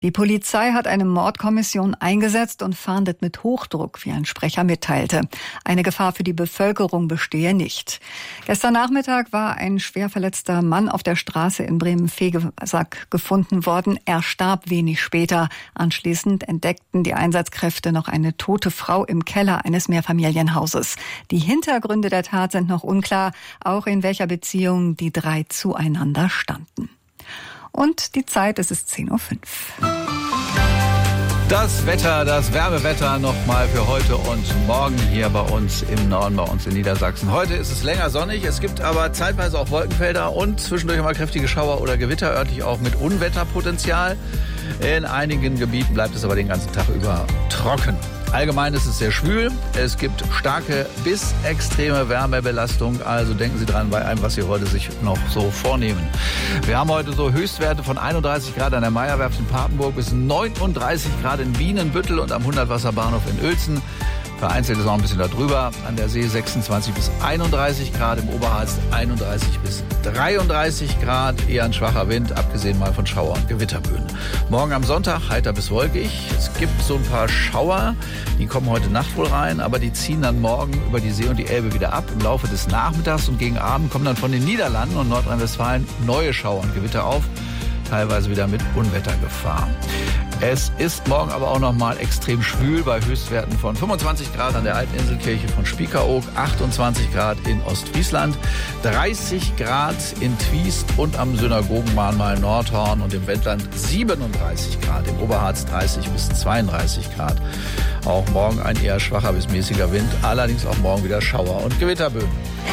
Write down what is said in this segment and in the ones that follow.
Die Polizei hat eine Mordkommission eingesetzt und fahndet mit Hochdruck, wie ein Sprecher mitteilte. Eine Gefahr für die Bevölkerung bestehe nicht. Gestern Nachmittag war ein schwer verletzter Mann auf der Straße in Bremen-Vegesack gefunden worden. Er starb wenig später. Anschließend entdeckten die Einsatzkräfte noch eine tote Frau im Keller eines Mehrfamilienhauses. Die Hintergründe der Tat sind noch unklar, auch in welcher Beziehung die drei zueinander standen. Und die Zeit, es ist 10:05 Uhr. Das Wetter, das Wärmewetter nochmal für heute und morgen hier bei uns im Norden, bei uns in Niedersachsen. Heute ist es länger sonnig, es gibt aber zeitweise auch Wolkenfelder und zwischendurch mal kräftige Schauer oder Gewitter, örtlich auch mit Unwetterpotenzial. In einigen Gebieten bleibt es aber den ganzen Tag über trocken. Allgemein ist es sehr schwül. Es gibt starke bis extreme Wärmebelastung. Also denken Sie dran bei allem, was Sie heute sich noch so vornehmen. Wir haben heute so Höchstwerte von 31 Grad an der Meierwerft in Papenburg bis 39 Grad in Wienenbüttel und am Hundertwasserbahnhof in Uelzen. Vereinzelt ist noch ein bisschen darüber. An der See 26 bis 31 Grad, im Oberharz 31 bis 33 Grad. Eher ein schwacher Wind, abgesehen mal von Schauer- und Gewitterböen. Morgen am Sonntag heiter bis wolkig. Es gibt so ein paar Schauer, die kommen heute Nacht wohl rein, aber die ziehen dann morgen über die See und die Elbe wieder ab. Im Laufe des Nachmittags und gegen Abend kommen dann von den Niederlanden und Nordrhein-Westfalen neue Schauer und Gewitter auf. Teilweise wieder mit Unwettergefahr. Es ist morgen aber auch noch mal extrem schwül bei Höchstwerten von 25 Grad an der alten Inselkirche von Spiekeroog, 28 Grad in Ostfriesland, 30 Grad in Twiest und am Synagogenmahnmal Nordhorn und im Wendland 37 Grad, im Oberharz 30 bis 32 Grad. Auch morgen ein eher schwacher bis mäßiger Wind, allerdings auch morgen wieder Schauer- und Gewitterböen.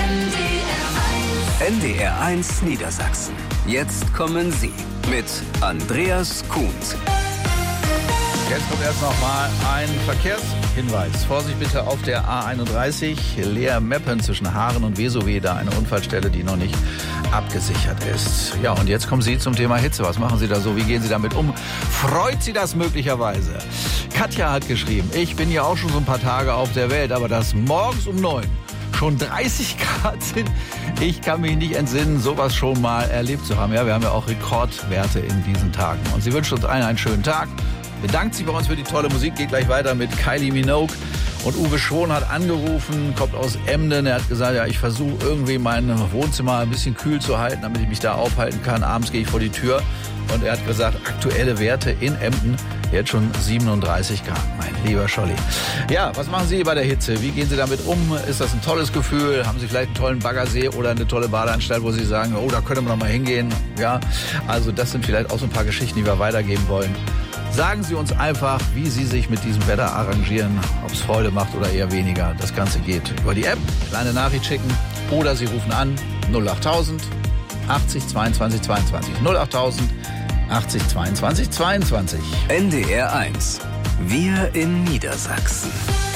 NDR 1 Niedersachsen. Jetzt kommen Sie mit Andreas Kuhns. Jetzt kommt erst noch mal ein Verkehrshinweis. Vorsicht bitte auf der A31 Leer-Meppen zwischen Haaren und Vesowe, da eine Unfallstelle, die noch nicht abgesichert ist. Ja, und jetzt kommen Sie zum Thema Hitze. Was machen Sie da so? Wie gehen Sie damit um? Freut Sie das möglicherweise? Katja hat geschrieben, ich bin ja auch schon so ein paar Tage auf der Welt, aber dass morgens um 9 schon 30 Grad sind, ich kann mich nicht entsinnen, sowas schon mal erlebt zu haben. Ja, wir haben ja auch Rekordwerte in diesen Tagen. Und sie wünscht uns allen einen schönen Tag. Bedankt sich bei uns für die tolle Musik, geht gleich weiter mit Kylie Minogue. Und Uwe Schwon hat angerufen, kommt aus Emden. Er hat gesagt, ja, ich versuche irgendwie mein Wohnzimmer ein bisschen kühl zu halten, damit ich mich da aufhalten kann. Abends gehe ich vor die Tür. Und er hat gesagt, aktuelle Werte in Emden, jetzt schon 37 Grad, mein lieber Scholli. Ja, was machen Sie bei der Hitze? Wie gehen Sie damit um? Ist das ein tolles Gefühl? Haben Sie vielleicht einen tollen Baggersee oder eine tolle Badeanstalt, wo Sie sagen, oh, da können wir noch mal hingehen? Ja, also das sind vielleicht auch so ein paar Geschichten, die wir weitergeben wollen. Sagen Sie uns einfach, wie Sie sich mit diesem Wetter arrangieren, ob es Freude macht oder eher weniger. Das Ganze geht über die App, kleine Nachricht schicken oder Sie rufen an 08000 80 22 22. 08000 80 22 22. NDR 1. Wir in Niedersachsen.